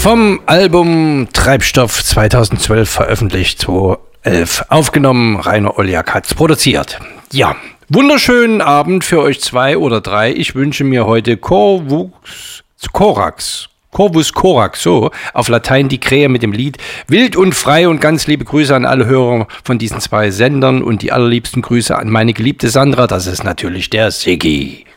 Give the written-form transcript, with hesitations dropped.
Vom Album Treibstoff 2012 veröffentlicht, 2011 aufgenommen, Rainer Oliak hat's produziert. Ja, wunderschönen Abend für euch 2 oder 3. Ich wünsche mir heute Corvus Corax, so, auf Latein die Krähe mit dem Lied Wild und frei, und ganz liebe Grüße an alle Hörer von diesen 2 Sendern und die allerliebsten Grüße an meine geliebte Sandra, das ist natürlich der Siggi.